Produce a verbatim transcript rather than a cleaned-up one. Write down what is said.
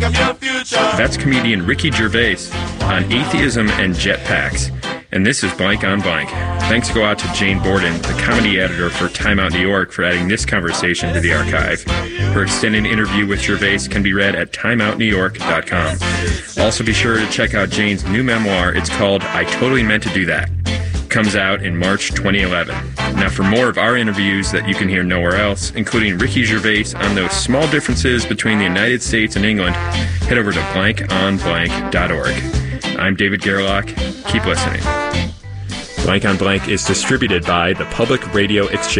That's comedian Ricky Gervais on atheism and jetpacks. And this is Blank on Blank. Thanks go out to Jane Borden, the comedy editor for Time Out New York, for adding this conversation to the archive. Her extended interview with Gervais can be read at time out new york dot com. Also be sure to check out Jane's new memoir. It's called I Totally Meant to Do That. Comes out in March twenty eleven. Now for more of our interviews that you can hear nowhere else, including Ricky Gervais on those small differences between the United States and England, head over to blank on blank dot org. I'm David Gerlach. Keep listening. Blank on Blank is distributed by the Public Radio Exchange.